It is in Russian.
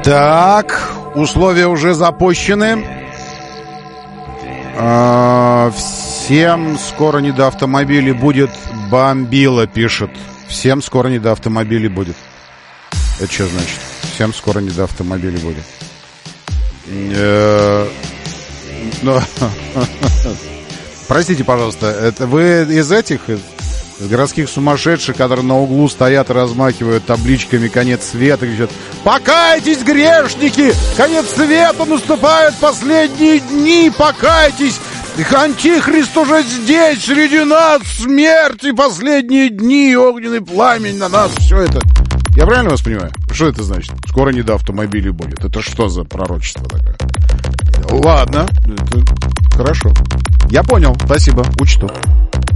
Так, условия уже запущены. Всем скоро не до автомобилей будет. Бомбила пишет. Всем скоро не до автомобилей будет. Это что значит? Всем скоро не до автомобилей будет. Простите, пожалуйста, это вы из этих из городских сумасшедших, которые на углу стоят и размахивают табличками «Конец света», кричат: «Покайтесь, грешники! Конец света наступает, последние дни! Покайтесь! Антихрист уже здесь, среди нас! Смерть и последние дни! Огненный пламень на нас!» Все это. Я правильно вас понимаю? Что это значит? Скоро не до автомобилей будет. Это что за пророчество такое? Ладно, это хорошо. Я понял, спасибо, учту.